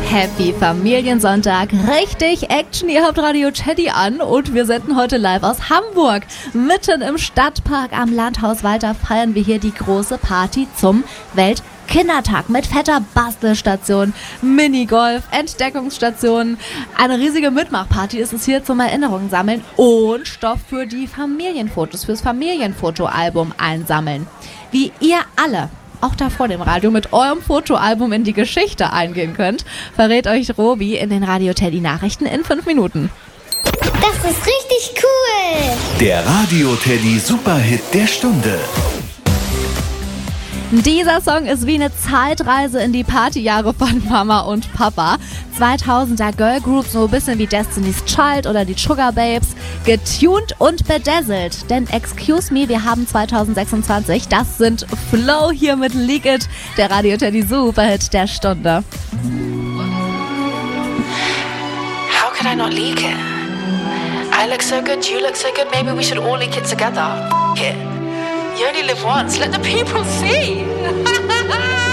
Happy Familiensonntag. Richtig Action, ihr habt Radio Teddy an und wir senden heute live aus Hamburg. Mitten im Stadtpark am Landhaus Walter feiern wir hier die große Party zum Weltkindertag mit fetter Bastelstation, Minigolf, Entdeckungsstation. Eine riesige Mitmachparty ist es hier zum Erinnerungen sammeln und Stoff für die Familienfotos, fürs Familienfotoalbum einsammeln. Wie ihr alle auch da vor dem Radio mit eurem Fotoalbum in die Geschichte eingehen könnt, verrät euch Robi in den Radio Teddy Nachrichten in 5 Minuten. Das ist richtig cool! Der Radio Teddy Superhit der Stunde. Dieser Song ist wie eine Zeitreise in die Partyjahre von Mama und Papa. 2000er Girlgroups, so ein bisschen wie Destiny's Child oder die Sugar Babes, getuned und bedazzelt. Denn excuse me, wir haben 2026, das sind Flow hier mit Leak It, der Radio Teddy Superhit der Stunde. How could I not leak it? I look so good, you look so good, maybe we should all leak it together. F*** it. You only live once, let the people see.